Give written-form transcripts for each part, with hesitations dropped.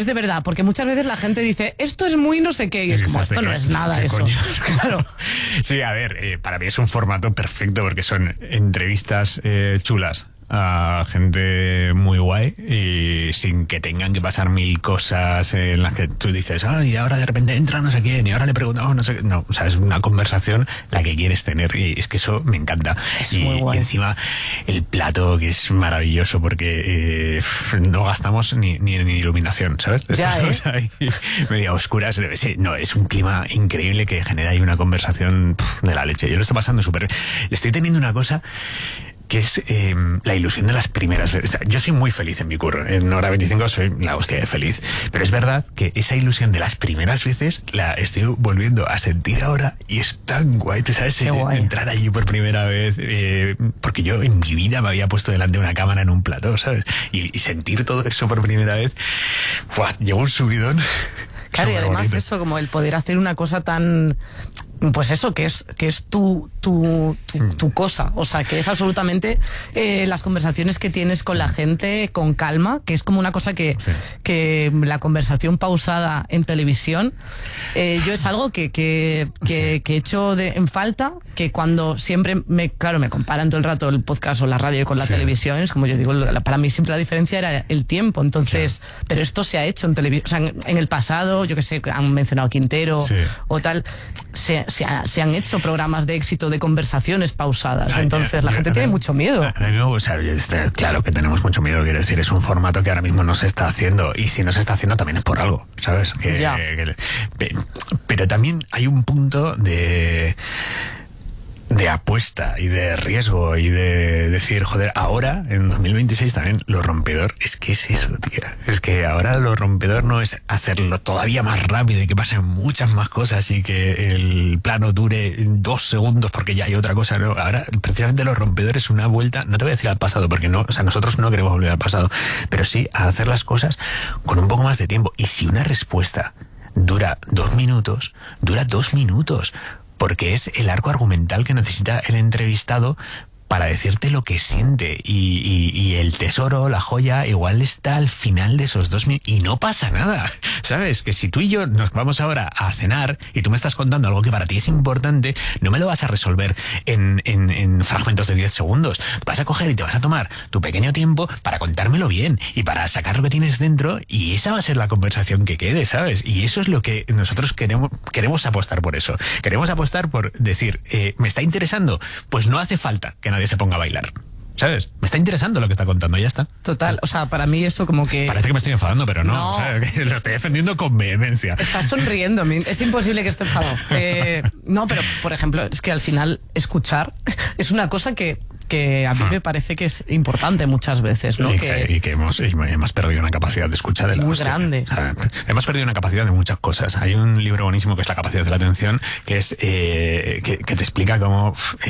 es de verdad, porque muchas veces la gente dice, esto es muy no sé qué, y es como, esto no es nada eso. Claro. Sí, a ver, para mí es un formato perfecto porque son entrevistas chulas a gente muy guay y sin que tengan que pasar mil cosas en las que tú dices, y ahora de repente entra no sé quién y ahora le preguntamos no sé qué. No, o sea, es una conversación la que quieres tener y es que eso me encanta. Muy guay. Y encima el plato, que es maravilloso porque no gastamos ni en iluminación, ¿sabes? Ya, Estamos ahí media oscuras. Sí, no, es un clima increíble que genera ahí una conversación de la leche. Yo lo estoy pasando súper bien. Estoy teniendo una cosa que es la ilusión de las primeras veces. O sea, yo soy muy feliz en mi curro. En Hora 25 soy la hostia de feliz. Pero es verdad que esa ilusión de las primeras veces la estoy volviendo a sentir ahora y es tan guay. ¿Tú sabes? Entrar allí por primera vez. Porque yo en mi vida me había puesto delante de una cámara en un plató, ¿sabes? Y sentir todo eso por primera vez. ¡Buah! Llegó un subidón. Claro, y además bonito. Eso, como el poder hacer una cosa tan... Pues eso, que es tu cosa. O sea, que es absolutamente las conversaciones que tienes con la gente con calma, que es como una cosa que la conversación pausada en televisión, yo es algo que echo en falta, que cuando siempre me comparan todo el rato el podcast o la radio con la televisión, es como yo digo, para mí siempre la diferencia era el tiempo. Entonces, pero esto se ha hecho en televisión, o sea, en el pasado, yo que sé, han mencionado Quintero o tal, se han hecho programas de éxito de conversaciones pausadas. Entonces la gente tiene mucho miedo. O sea, claro que tenemos mucho miedo, quiero decir, es un formato que ahora mismo no se está haciendo, y si no se está haciendo también es por algo, ¿sabes? Pero también hay un punto de apuesta y de riesgo y de decir, joder, ahora en 2026 también lo rompedor es que es eso, tío. Es que ahora lo rompedor no es hacerlo todavía más rápido y que pasen muchas más cosas y que el plano dure 2 segundos porque ya hay otra cosa, ¿no? Ahora precisamente lo rompedor es una vuelta, no te voy a decir al pasado porque no, o sea, nosotros no queremos volver al pasado, pero sí a hacer las cosas con un poco más de tiempo. Y si una respuesta dura 2 minutos, dura 2 minutos. Porque es el arco argumental que necesita el entrevistado para decirte lo que siente. Y el tesoro, la joya, igual está al final de esos 2 minutos. Y no pasa nada, ¿sabes? Que si tú y yo nos vamos ahora a cenar y tú me estás contando algo que para ti es importante, no me lo vas a resolver en fragmentos de 10 segundos. Vas a coger y te vas a tomar tu pequeño tiempo para contármelo bien y para sacar lo que tienes dentro, y esa va a ser la conversación que quede, ¿sabes? Y eso es lo que nosotros queremos apostar por eso. Queremos apostar por decir, ¿me está interesando? Pues no hace falta que nadie se ponga a bailar, ¿sabes? Me está interesando lo que está contando, ya está. Total, o sea, para mí eso como que... Parece que me estoy enfadando, pero no. O sea, que lo estoy defendiendo con vehemencia. Estás sonriendo, es imposible que esté enfadado. No, pero, por ejemplo, es que al final escuchar es una cosa que a mí me parece que es importante muchas veces, ¿no? Y que hemos perdido una capacidad de escuchar de la muy grande. O sea, hemos perdido una capacidad de muchas cosas. Hay un libro buenísimo que es La capacidad de la atención, que es que te explica cómo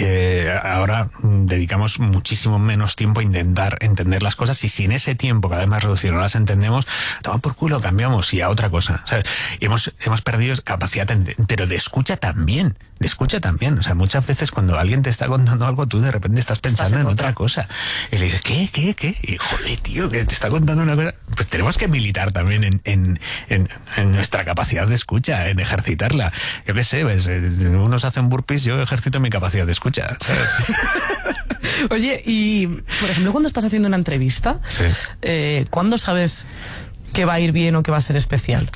ahora dedicamos muchísimo menos tiempo a intentar entender las cosas, y si en ese tiempo cada vez más reducido no las entendemos, toma por culo, cambiamos y a otra cosa, ¿sabes? Y hemos perdido capacidad, pero de escucha también. O sea, muchas veces cuando alguien te está contando algo, tú de repente estás pensando en otra cosa. Y le dices, ¿qué? Y joder, tío, que te está contando una cosa. Pues tenemos que militar también en nuestra capacidad de escucha, en ejercitarla. Yo qué sé, pues, unos hacen burpees, yo ejercito mi capacidad de escucha, ¿sabes? Oye, y por ejemplo, cuando estás haciendo una entrevista, ¿cuándo sabes que va a ir bien o que va a ser especial?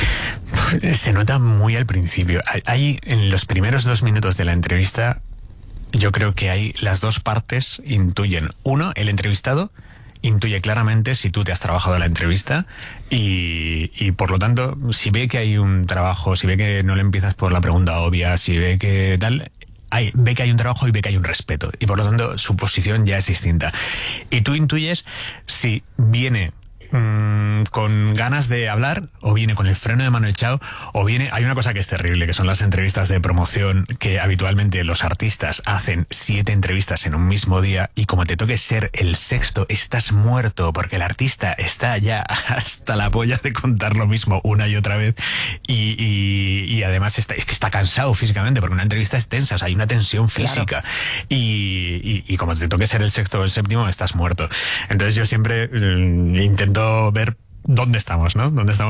Se nota muy al principio. Hay en los primeros 2 minutos de la entrevista, yo creo que hay las dos partes intuyen. Uno, el entrevistado intuye claramente si tú te has trabajado la entrevista y por lo tanto, si ve que hay un trabajo, si ve que no le empiezas por la pregunta obvia, si ve que tal... ve que hay un trabajo y ve que hay un respeto, y por lo tanto su posición ya es distinta. Y tú intuyes si viene con ganas de hablar, o viene con el freno de mano echado, o viene... Hay una cosa que es terrible, que son las entrevistas de promoción, que habitualmente los artistas hacen 7 entrevistas en un mismo día, y como te toque ser el sexto, estás muerto, porque el artista está ya hasta la polla de contar lo mismo una y otra vez, y además es que está cansado físicamente, porque una entrevista es tensa, o sea, hay una tensión física, claro. Y como te toque ser el sexto o el séptimo, estás muerto. Entonces yo siempre intento ver dónde estamos, ¿no? ¿Dónde estamos?